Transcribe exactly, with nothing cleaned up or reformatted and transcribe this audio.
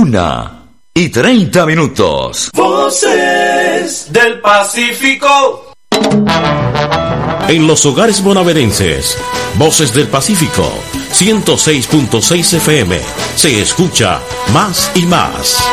Una y treinta minutos. Voces del Pacífico. En los hogares bonaerenses, Voces del Pacífico, ciento seis punto seis F M, se escucha más y más.